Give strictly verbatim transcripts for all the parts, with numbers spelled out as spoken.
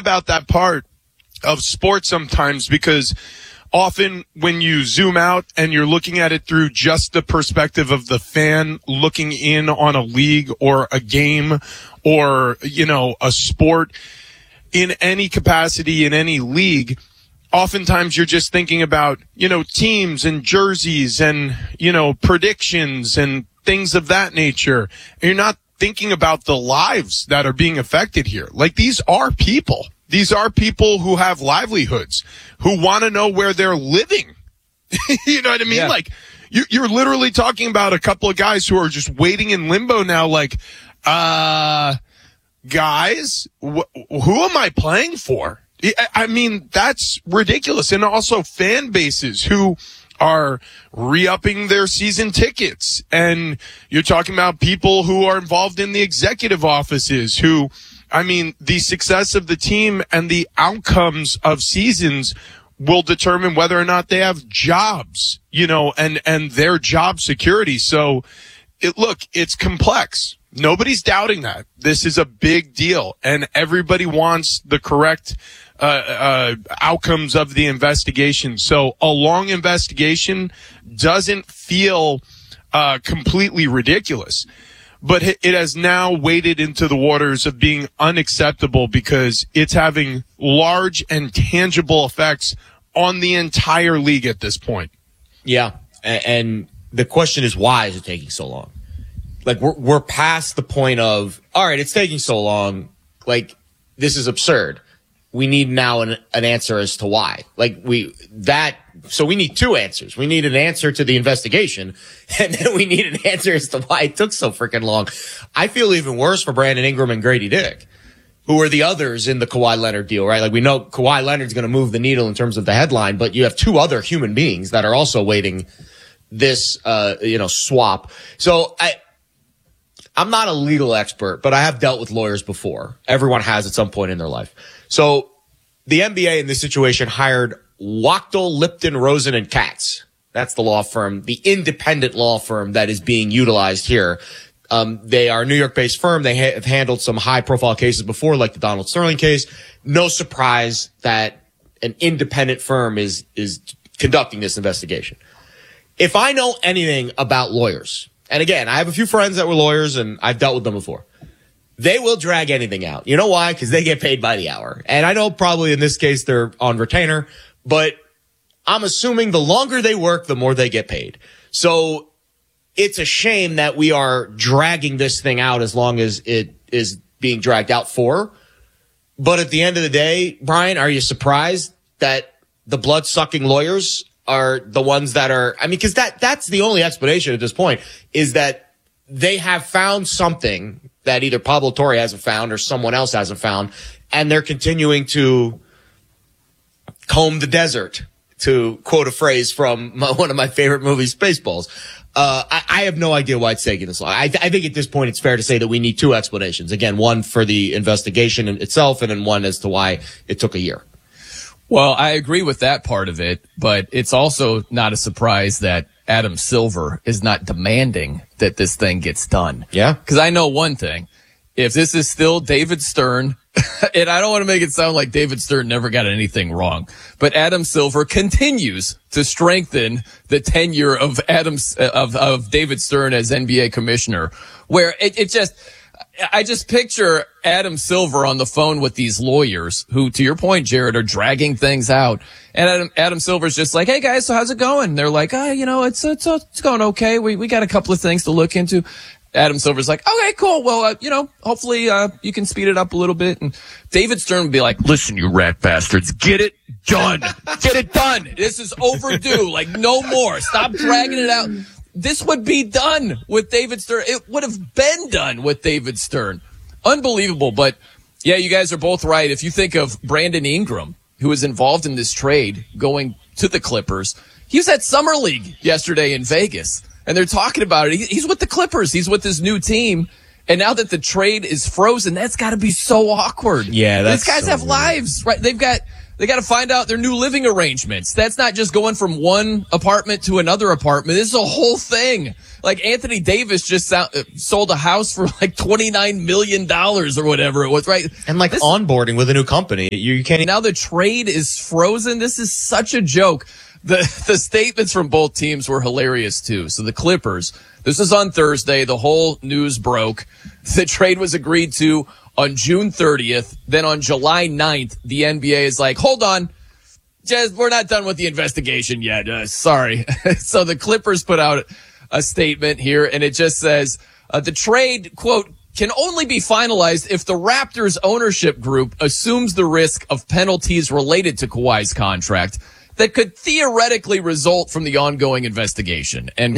about that part of sports sometimes, because often when you zoom out and you're looking at it through just the perspective of the fan looking in on a league or a game or, you know, a sport in any capacity in any league, oftentimes you're just thinking about, you know, teams and jerseys and, you know, predictions and things of that nature. And you're not thinking about the lives that are being affected here. Like, these are people. These are people who have livelihoods, who want to know where they're living. You know what I mean? Yeah. Like, you, you're literally talking about a couple of guys who are just waiting in limbo now, like, uh, guys, wh- who am I playing for? I, I mean, that's ridiculous. And also fan bases who are re-upping their season tickets. And you're talking about people who are involved in the executive offices who, I mean, the success of the team and the outcomes of seasons will determine whether or not they have jobs, you know, and, and their job security. So it, look, it's complex. Nobody's doubting that. This is a big deal, and everybody wants the correct uh, uh, outcomes of the investigation. So a long investigation doesn't feel uh, completely ridiculous. But it has now waded into the waters of being unacceptable because it's having large and tangible effects on the entire league at this point. Yeah, and the question is, why is it taking so long? Like, we're we're past the point of, all right, it's taking so long. Like, this is absurd. We need now an, an answer as to why. Like, we that. So we need two answers. We need an answer to the investigation, and then we need an answer as to why it took so freaking long. I feel even worse for Brandon Ingram and Grady Dick, who are the others in the Kawhi Leonard deal, right? Like, we know Kawhi Leonard's going to move the needle in terms of the headline, but you have two other human beings that are also waiting this, uh, you know, swap. So I, I'm not a legal expert, but I have dealt with lawyers before. Everyone has at some point in their life. So the N B A in this situation hired Wachtel, Lipton, Rosen, and Katz. That's the law firm, the independent law firm that is being utilized here. Um, they are a New York-based firm. They ha- have handled some high-profile cases before, like the Donald Sterling case. No surprise that an independent firm is is conducting this investigation. If I know anything about lawyers, and again, I have a few friends that were lawyers, and I've dealt with them before, they will drag anything out. You know why? Because they get paid by the hour. And I know probably in this case they're on retainer, but I'm assuming the longer they work, the more they get paid. So it's a shame that we are dragging this thing out as long as it is being dragged out for. But at the end of the day, Brian, are you surprised that the blood-sucking lawyers are the ones that are, I mean, because that, that's the only explanation at this point, is that they have found something that either Pablo Torre hasn't found or someone else hasn't found, and they're continuing to comb the desert, to quote a phrase from my, one of my favorite movies, Spaceballs. Uh, I, I have no idea why it's taking this long. I, I think at this point it's fair to say that we need two explanations. Again, one for the investigation in itself, and then one as to why it took a year. Well, I agree with that part of it, but it's also not a surprise that Adam Silver is not demanding that this thing gets done. Yeah. Because I know one thing. If this is still David Stern, and I don't want to make it sound like David Stern never got anything wrong, but Adam Silver continues to strengthen the tenure of Adam, of, of David Stern as N B A commissioner, where it, it just, I just picture Adam Silver on the phone with these lawyers who, to your point, Jared, are dragging things out. And Adam, Adam Silver's just like, hey guys, so how's it going? They're like, ah, oh, you know, it's, it's, it's going okay. We, we got a couple of things to look into. Adam Silver's like, okay, cool. Well, uh, you know, hopefully, uh, you can speed it up a little bit. And David Stern would be like, listen, you rat bastards, get it done. Get it done. This is overdue. Like, no more. Stop dragging it out. This would be done with David Stern. It would have been done with David Stern. Unbelievable. But yeah, you guys are both right. If you think of Brandon Ingram, who was involved in this trade going to the Clippers, he was at Summer League yesterday in Vegas. And they're talking about it. He's with the Clippers. He's with his new team. And now that the trade is frozen, that's got to be so awkward. Yeah, that's These guys so have weird. lives, right? They've got They got to find out their new living arrangements. That's not just going from one apartment to another apartment. This is a whole thing. Like Anthony Davis just sold a house for like twenty-nine million dollars or whatever it was, right? And like this, onboarding with a new company. You, you can't. Now the trade is frozen. This is such a joke. The, the statements from both teams were hilarious too. So the Clippers, this is on Thursday. The whole news broke. The trade was agreed to on June thirtieth. Then on July ninth, the N B A is like, hold on. Just, we're not done with the investigation yet. Uh, sorry. So the Clippers put out a statement here, and it just says, uh, the trade, quote, can only be finalized if the Raptors ownership group assumes the risk of penalties related to Kawhi's contract that could theoretically result from the ongoing investigation. And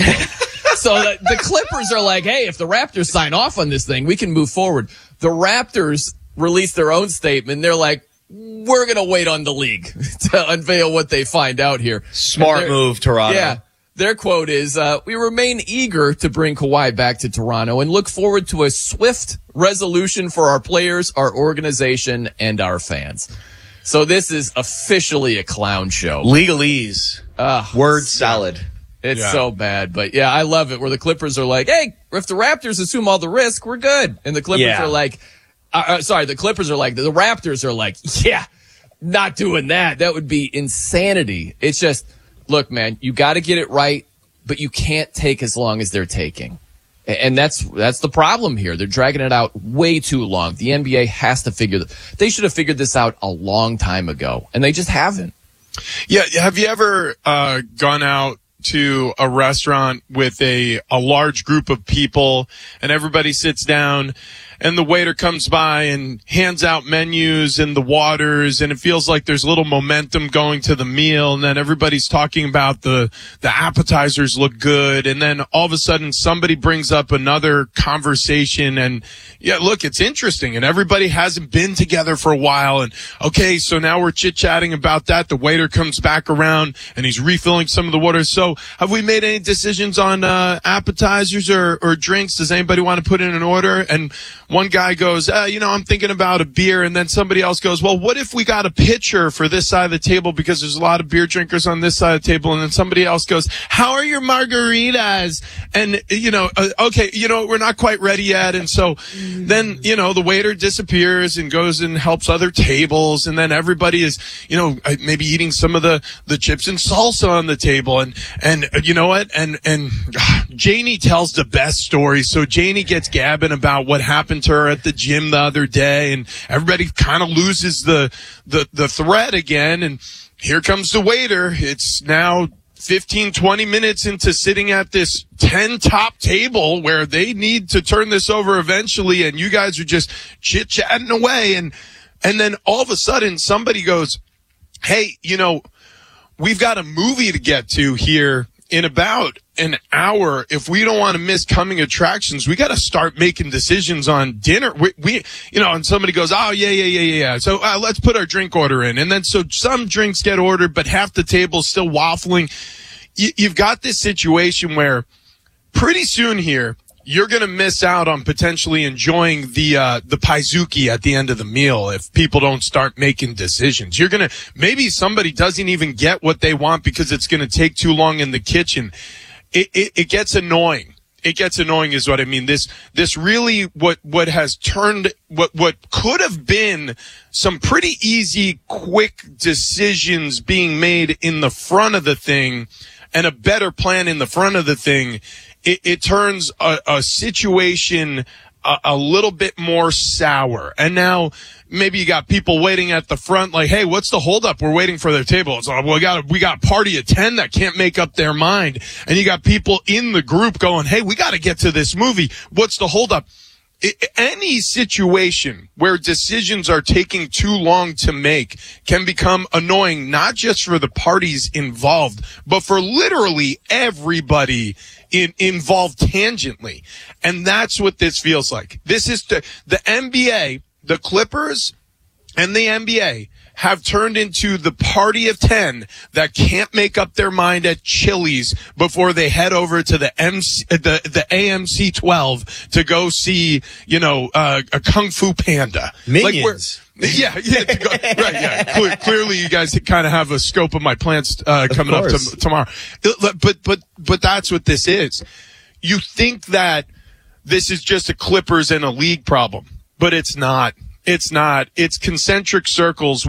so the, the Clippers are like, hey, if the Raptors sign off on this thing, we can move forward. The Raptors released their own statement. They're like, we're going to wait on the league to unveil what they find out here. Smart move, Toronto. Yeah. Their quote is, uh, we remain eager to bring Kawhi back to Toronto and look forward to a swift resolution for our players, our organization, and our fans. So this is officially a clown show. Legalese. Uh, Word salad. It's yeah. so bad. But yeah, I love it where the Clippers are like, hey, if the Raptors assume all the risk, we're good. And the Clippers yeah. are like, uh, uh, sorry, the Clippers are like, the Raptors are like, yeah, not doing that. That would be insanity. It's just, look, man, you got to get it right, but you can't take as long as they're taking. And that's that's the problem here. They're dragging it out way too long. The N B A has to figure that. They should have figured this out a long time ago, and they just haven't. Yeah, have you ever uh, gone out to a restaurant with a a large group of people, and everybody sits down, and the waiter comes by and hands out menus and the waters, and it feels like there's a little momentum going to the meal, and then everybody's talking about the the appetizers look good, and then all of a sudden somebody brings up another conversation, and yeah, look, it's interesting, and everybody hasn't been together for a while, and okay, so now we're chit-chatting about that. The waiter comes back around, and he's refilling some of the water. So have we made any decisions on uh appetizers or, or drinks? Does anybody want to put in an order? And one guy goes, uh, you know, I'm thinking about a beer. And then somebody else goes, well, what if we got a pitcher for this side of the table because there's a lot of beer drinkers on this side of the table? And then somebody else goes, how are your margaritas? And, you know, uh, okay, you know, we're not quite ready yet. And so then, you know, the waiter disappears and goes and helps other tables. And then everybody is, you know, maybe eating some of the, the chips and salsa on the table. And, and uh, you know what? And, and uh, Janie tells the best story. So Janie gets gabbing about what happened to her at the gym the other day, and everybody kind of loses the, the, the thread again. And here comes the waiter. It's now fifteen, twenty minutes into sitting at this ten top table where they need to turn this over eventually. And you guys are just chit chatting away. And, and then all of a sudden somebody goes, hey, you know, we've got a movie to get to here in about an hour. If we don't want to miss coming attractions, we got to start making decisions on dinner. We, we, you know, and somebody goes, oh, yeah, yeah, yeah, yeah. So uh, let's put our drink order in. And then so some drinks get ordered, but half the table's still waffling. You, you've got this situation where pretty soon here, you're going to miss out on potentially enjoying the, uh, the paizuki at the end of the meal if people don't start making decisions. You're going to, maybe somebody doesn't even get what they want because it's going to take too long in the kitchen. It, it, it gets annoying. It gets annoying is what I mean. This, this really what, what has turned, what, what could have been some pretty easy, quick decisions being made in the front of the thing and a better plan in the front of the thing. It, it turns a, a situation a, a little bit more sour. And now maybe you got people waiting at the front like, hey, what's the holdup? We're waiting for their table. It's like, well, we got, we got party of ten that can't make up their mind. And you got people in the group going, hey, we got to get to this movie. What's the holdup? It, any situation where decisions are taking too long to make can become annoying, not just for the parties involved, but for literally everybody in, involved tangentially. And that's what this feels like. This is the, the N B A, the Clippers and the N B A have turned into the party of ten that can't make up their mind at Chili's before they head over to the M C, the, the A M C twelve to go see, you know, uh, a Kung Fu Panda. Minions. Like yeah, yeah, to go, right, yeah. Cle- clearly, you guys kind of have a scope of my plans uh, coming up to, tomorrow. But but but that's what this is. You think that this is just a Clippers and a league problem, but it's not. It's not. It's concentric circles.